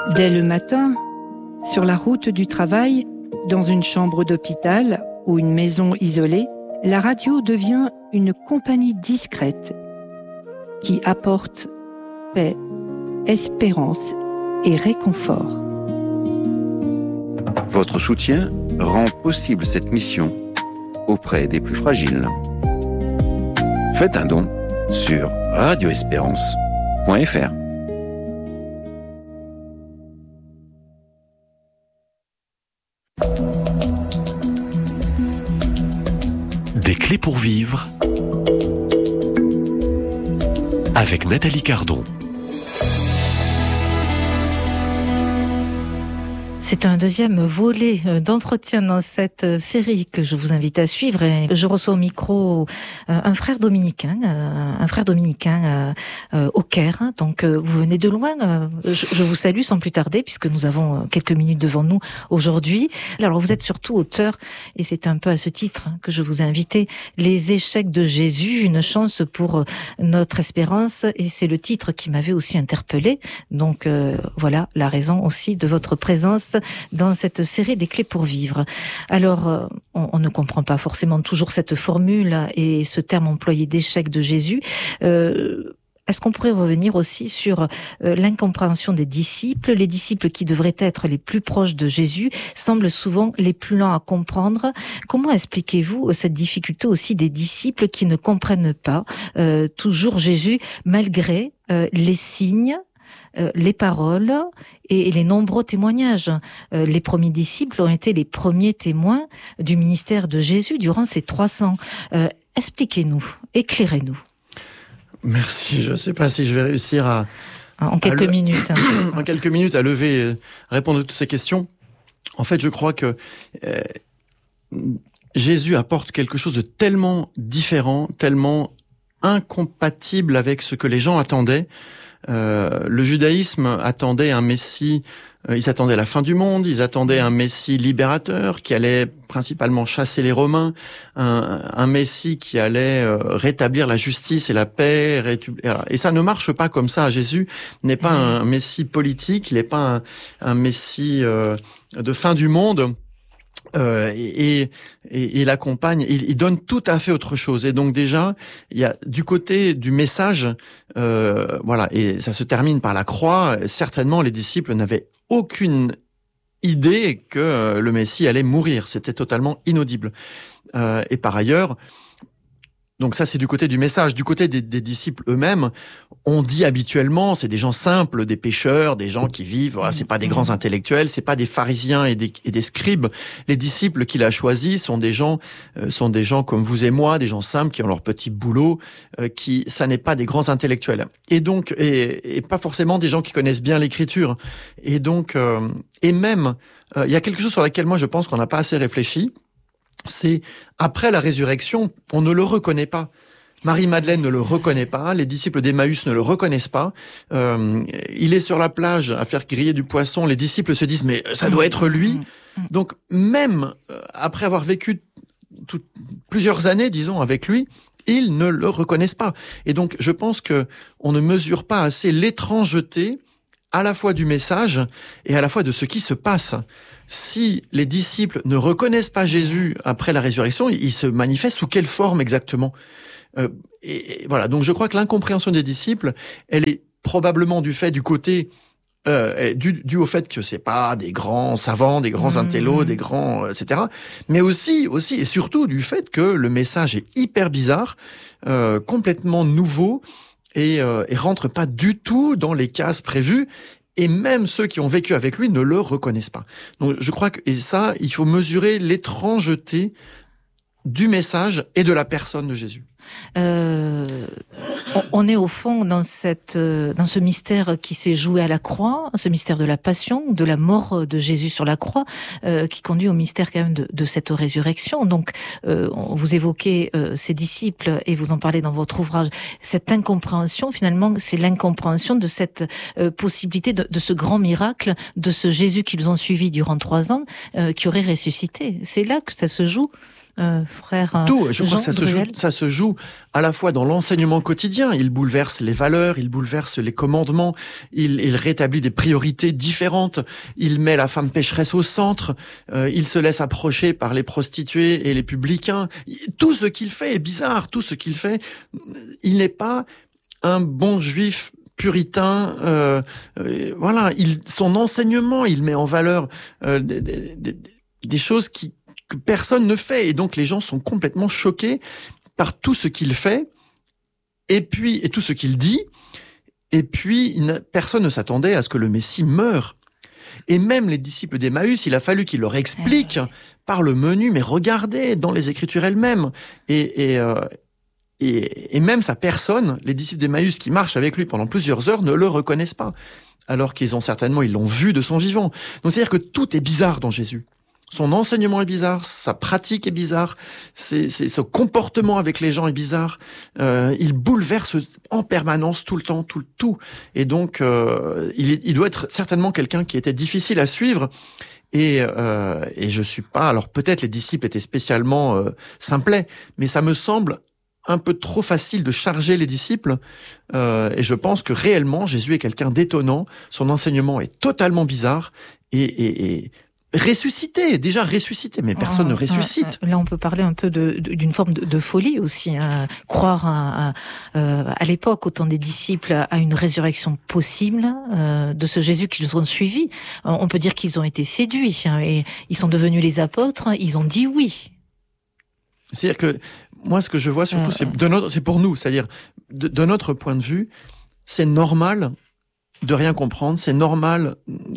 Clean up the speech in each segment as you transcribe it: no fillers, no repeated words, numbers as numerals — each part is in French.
Dès le matin, sur la route du travail, dans une chambre d'hôpital ou une maison isolée, la radio devient une compagnie discrète qui apporte paix, espérance et réconfort. Votre soutien rend possible cette mission auprès des plus fragiles. Faites un don sur radioespérance.fr. Des clés pour vivre avec Nathalie Cardon. C'est un deuxième volet d'entretien dans cette série que je vous invite à suivre. Et je reçois au micro un frère dominicain au Caire. Donc vous venez de loin. Je vous salue sans plus tarder puisque nous avons quelques minutes devant nous aujourd'hui. Alors vous êtes surtout auteur, et c'est un peu à ce titre que je vous ai invité, Les échecs de Jésus, une chance pour notre espérance. Et c'est le titre qui m'avait aussi interpellée. Donc voilà la raison aussi de votre présence dans cette série des clés pour vivre. Alors, on ne comprend pas forcément toujours cette formule et ce terme employé d'échec de Jésus. Est-ce qu'on pourrait revenir aussi sur l'incompréhension des disciples? Les disciples qui devraient être les plus proches de Jésus semblent souvent les plus lents à comprendre. Comment expliquez-vous cette difficulté aussi des disciples qui ne comprennent pas toujours Jésus malgré les signes, les paroles et les nombreux témoignages? Les premiers disciples ont été les premiers témoins du ministère de Jésus durant ces 300. Expliquez-nous, éclairez-nous. Merci, je ne sais pas si je vais réussir à... En quelques minutes. En quelques minutes à répondre à toutes ces questions. En fait, je crois que Jésus apporte quelque chose de tellement différent, tellement incompatible avec ce que les gens attendaient. Le judaïsme attendait un Messie, ils attendaient la fin du monde, ils attendaient un Messie libérateur qui allait principalement chasser les Romains, un Messie qui allait rétablir la justice et la paix. Et ça ne marche pas comme ça. Jésus n'est pas un Messie politique, il n'est pas un Messie de fin du monde. Il accompagne, il donne tout à fait autre chose. Et donc déjà, il y a du côté du message, voilà, et ça se termine par la croix. Certainement, les disciples n'avaient aucune idée que le Messie allait mourir. C'était totalement inaudible. Et par ailleurs, donc ça, c'est du côté du message. Du côté des disciples eux-mêmes, on dit habituellement, c'est des gens simples, des pécheurs, des gens qui vivent, voilà, c'est pas des grands intellectuels, c'est pas des pharisiens et des scribes. Les disciples qu'il a choisis sont des gens comme vous et moi, des gens simples qui ont leur petit boulot, ça n'est pas des grands intellectuels. Et donc, et pas forcément des gens qui connaissent bien l'écriture. Et donc, et même, il y a quelque chose sur laquelle moi je pense qu'on n'a pas assez réfléchi. C'est après la résurrection, on ne le reconnaît pas. Marie-Madeleine ne le reconnaît pas, les disciples d'Emmaüs ne le reconnaissent pas. Il est sur la plage à faire griller du poisson, les disciples se disent mais ça doit être lui. Donc même après avoir vécu plusieurs années, disons, avec lui, ils ne le reconnaissent pas. Et donc je pense que on ne mesure pas assez l'étrangeté à la fois du message et à la fois de ce qui se passe. Si les disciples ne reconnaissent pas Jésus après la résurrection, il se manifeste sous quelle forme exactement ? Et voilà, donc je crois que l'incompréhension des disciples, elle est probablement du côté dû au fait que c'est pas des grands savants, des grands intellos, des grands etc. Mais aussi et surtout du fait que le message est hyper bizarre, complètement nouveau et rentre pas du tout dans les cases prévues. Et même ceux qui ont vécu avec lui ne le reconnaissent pas. Donc je crois que, et ça, il faut mesurer l'étrangeté du message et de la personne de Jésus. On est au fond dans ce mystère qui s'est joué à la croix, ce mystère de la passion, de la mort de Jésus sur la croix, qui conduit au mystère quand même de cette résurrection. Donc, vous évoquez ces disciples et vous en parlez dans votre ouvrage. Cette incompréhension, finalement, c'est l'incompréhension de cette possibilité de ce grand miracle, de ce Jésus qu'ils ont suivi durant 3 ans, qui aurait ressuscité. C'est là que ça se joue. Frère tout, je crois que ça se joue surtout à la fois dans l'enseignement quotidien. Il bouleverse les valeurs, il bouleverse les commandements, il rétablit des priorités différentes, il met la femme pécheresse au centre, il se laisse approcher par les prostituées et les publicains. Tout ce qu'il fait est bizarre, tout ce qu'il fait, il n'est pas un bon juif puritain, voilà, son enseignement, il met en valeur des choses que personne ne fait, et donc les gens sont complètement choqués par tout ce qu'il fait, et tout ce qu'il dit, et puis personne ne s'attendait à ce que le Messie meure. Et même les disciples d'Emmaüs, il a fallu qu'ils leur expliquent par le menu, mais regardez dans les Écritures elles-mêmes, et même sa personne, les disciples d'Emmaüs qui marchent avec lui pendant plusieurs heures ne le reconnaissent pas, alors qu'ils l'ont vu de son vivant. Donc c'est-à-dire que tout est bizarre dans Jésus. Son enseignement est bizarre, sa pratique est bizarre, son comportement avec les gens est bizarre. Il bouleverse en permanence, tout le temps, tout. Et donc, il doit être certainement quelqu'un qui était difficile à suivre. Et je suis pas. Alors peut-être les disciples étaient spécialement simplets, mais ça me semble un peu trop facile de charger les disciples, et je pense que réellement Jésus est quelqu'un d'étonnant. Son enseignement est totalement bizarre et déjà ressuscité, mais personne ne ressuscite. Là, on peut parler un peu d'une forme de folie aussi. Croire à l'époque, au temps des disciples, à une résurrection possible de ce Jésus qu'ils ont suivi. On peut dire qu'ils ont été séduits, et ils sont devenus les apôtres. Ils ont dit oui. C'est-à-dire que moi, ce que je vois surtout, c'est pour nous, c'est-à-dire de notre point de vue, c'est normal de rien comprendre, c'est normal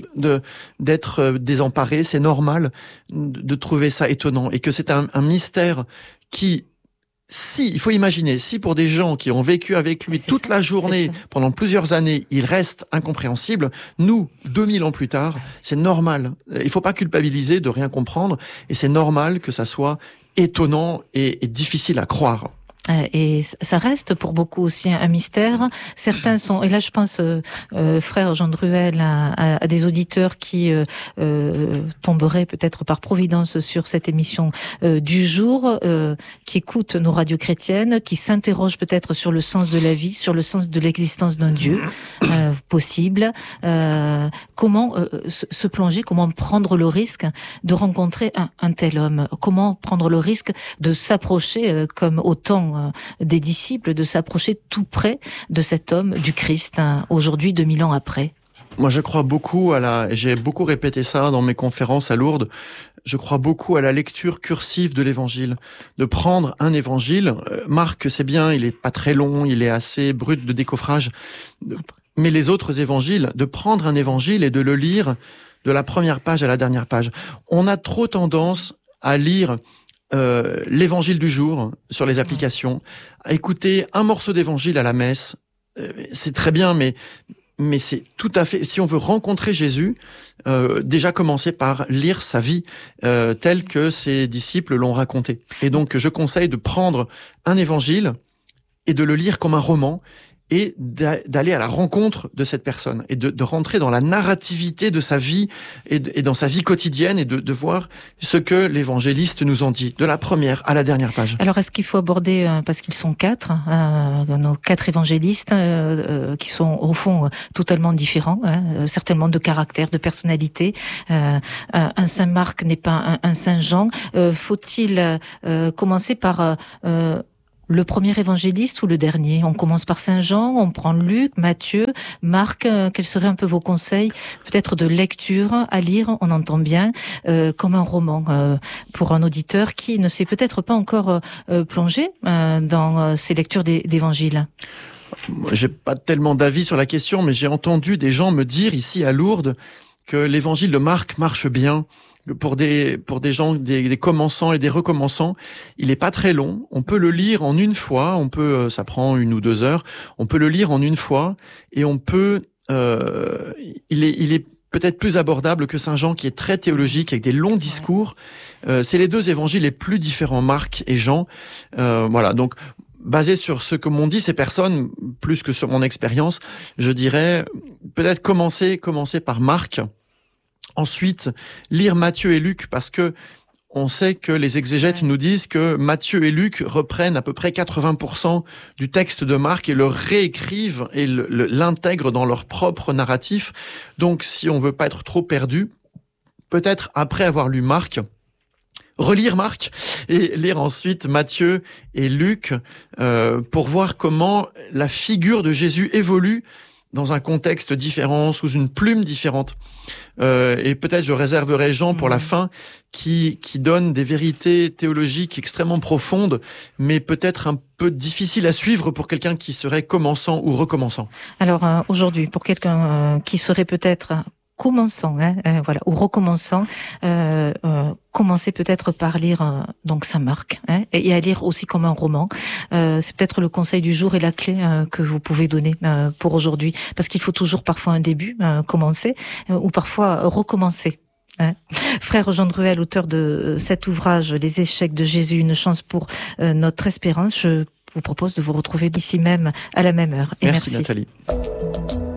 d'être désemparé, c'est normal de trouver ça étonnant, et que c'est un mystère qui, il faut imaginer, si pour des gens qui ont vécu avec lui toute la journée, pendant plusieurs années, il reste incompréhensible, nous, 2000 ans plus tard, c'est normal. Il faut pas culpabiliser de rien comprendre, et c'est normal que ça soit étonnant et difficile à croire. Et ça reste pour beaucoup aussi un mystère. Certains sont, et là je pense, frère Jean Druel, à des auditeurs qui tomberaient peut-être par providence sur cette émission du jour, qui écoutent nos radios chrétiennes, qui s'interrogent peut-être sur le sens de la vie, sur le sens de l'existence d'un Dieu possible. Comment se plonger, comment prendre le risque de rencontrer un tel homme, comment prendre le risque de s'approcher comme au temps des disciples, de s'approcher tout près de cet homme, du Christ, aujourd'hui, 2000 ans après. Moi, je crois beaucoup j'ai beaucoup répété ça dans mes conférences à Lourdes, je crois beaucoup à la lecture cursive de l'évangile. De prendre un évangile, Marc, c'est bien, il est pas très long, il est assez brut de décoffrage, mais les autres évangiles, de prendre un évangile et de le lire de la première page à la dernière page. On a trop tendance à lire l'évangile du jour sur les applications, à écouter un morceau d'évangile à la messe, c'est très bien, mais c'est tout à fait, si on veut rencontrer Jésus, déjà commencer par lire sa vie telle que ses disciples l'ont racontée. Et donc je conseille de prendre un évangile et de le lire comme un roman, et d'aller à la rencontre de cette personne, et de rentrer dans la narrativité de sa vie et dans sa vie quotidienne, et de voir ce que l'évangéliste nous en dit, de la première à la dernière page. Alors est-ce qu'il faut aborder, parce qu'ils sont quatre, nos quatre évangélistes, qui sont au fond totalement différents, certainement de caractère, de personnalité. Un Saint Marc n'est pas un Saint Jean. Faut-il commencer par le premier évangéliste ou le dernier? On commence par Saint Jean, on prend Luc, Matthieu, Marc. Quels seraient un peu vos conseils, peut-être de lecture à lire, on entend bien, comme un roman, pour un auditeur qui ne s'est peut-être pas encore plongé dans ces lectures d'évangiles? J'ai pas tellement d'avis sur la question, mais j'ai entendu des gens me dire ici à Lourdes que l'évangile de Marc marche bien. Pour des gens, des commençants et des recommençants, il est pas très long. On peut le lire en une fois. Ça prend 1 ou 2 heures. On peut le lire en une fois, et on peut, il est peut-être plus abordable que Saint Jean, qui est très théologique, avec des longs discours. C'est les 2 évangiles les plus différents, Marc et Jean. Voilà. Donc, basé sur ce que m'ont dit ces personnes, plus que sur mon expérience, je dirais peut-être commencer par Marc. Ensuite, lire Matthieu et Luc, parce que on sait que les exégètes nous disent que Matthieu et Luc reprennent à peu près 80% du texte de Marc et le réécrivent et l'intègrent dans leur propre narratif. Donc, si on veut pas être trop perdu, peut-être après avoir lu Marc, relire Marc et lire ensuite Matthieu et Luc pour voir comment la figure de Jésus évolue dans un contexte différent, sous une plume différente. Et peut-être je réserverai Jean pour la fin, qui donne des vérités théologiques extrêmement profondes, mais peut-être un peu difficiles à suivre pour quelqu'un qui serait commençant ou recommençant. Alors aujourd'hui, pour quelqu'un qui serait peut-être commençant, voilà, ou recommençant, commencez peut-être par lire donc Saint Marc, et à lire aussi comme un roman. C'est peut-être le conseil du jour et la clé que vous pouvez donner pour aujourd'hui, parce qu'il faut toujours parfois un début, commencer, ou parfois recommencer. Frère Jean de Ruel, auteur de cet ouvrage, Les échecs de Jésus, une chance pour notre espérance, je vous propose de vous retrouver ici même à la même heure. Et merci. Nathalie.